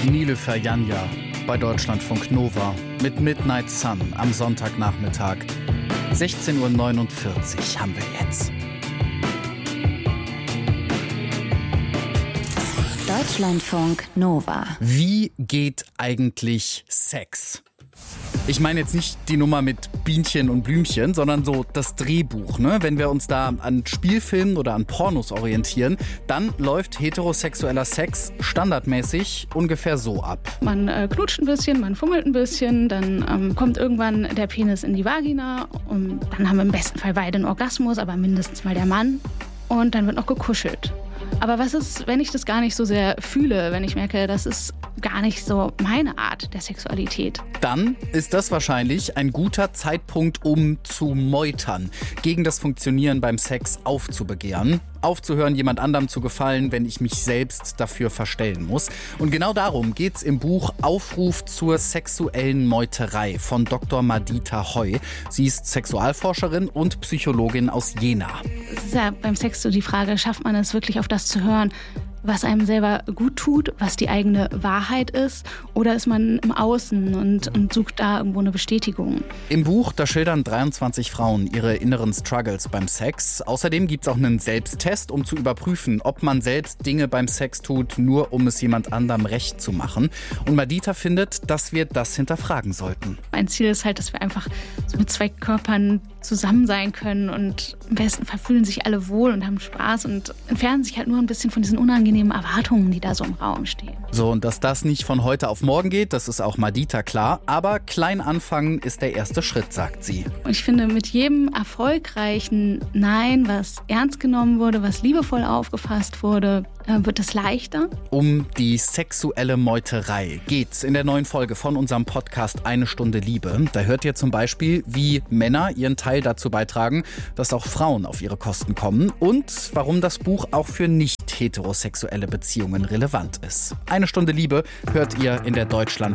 Nilüfer Yanya bei Deutschlandfunk Nova mit Midnight Sun am Sonntagnachmittag. 16:49 Uhr haben wir jetzt. Deutschlandfunk Nova. Wie geht eigentlich Sex? Ich meine jetzt nicht die Nummer mit Bienchen und Blümchen, sondern so das Drehbuch. Ne? Wenn wir uns da an Spielfilmen oder an Pornos orientieren, dann läuft heterosexueller Sex standardmäßig ungefähr so ab. Man knutscht ein bisschen, man fummelt ein bisschen, dann kommt irgendwann der Penis in die Vagina und dann haben wir im besten Fall beide einen Orgasmus, aber mindestens mal der Mann. Und dann wird noch gekuschelt. Aber was ist, wenn ich das gar nicht so sehr fühle, wenn ich merke, das ist gar nicht so meine Art der Sexualität? Dann ist das wahrscheinlich ein guter Zeitpunkt, um zu meutern, gegen das Funktionieren beim Sex aufzubegehren, aufzuhören, jemand anderem zu gefallen, wenn ich mich selbst dafür verstellen muss. Und genau darum geht's im Buch Aufruf zur sexuellen Meuterei von Dr. Madita Heu. Sie ist Sexualforscherin und Psychologin aus Jena. Es ist ja beim Sex so die Frage, schafft man es wirklich auf das zu hören, was einem selber gut tut, was die eigene Wahrheit ist, oder ist man im Außen und sucht da irgendwo eine Bestätigung? Im Buch, da schildern 23 Frauen ihre inneren Struggles beim Sex. Außerdem gibt es auch einen Selbsttest, um zu überprüfen, ob man selbst Dinge beim Sex tut, nur um es jemand anderem recht zu machen. Und Madita findet, dass wir das hinterfragen sollten. Mein Ziel ist halt, dass wir einfach so mit zwei Körpern zusammen sein können und im besten Fall fühlen sich alle wohl und haben Spaß und entfernen sich halt nur ein bisschen von diesen unangenehmen Erwartungen, die da so im Raum stehen. So, und dass das nicht von heute auf morgen geht, das ist auch Madita klar. Aber klein anfangen ist der erste Schritt, sagt sie. Und ich finde, mit jedem erfolgreichen Nein, was ernst genommen wurde, was liebevoll aufgefasst wurde, wird es leichter. Um die sexuelle Meuterei geht's in der neuen Folge von unserem Podcast Eine Stunde Liebe. Da hört ihr zum Beispiel, wie Männer ihren Teil dazu beitragen, dass auch Frauen auf ihre Kosten kommen und warum das Buch auch für nicht heterosexuelle Beziehungen relevant ist. Eine Stunde Liebe hört ihr in der Deutschland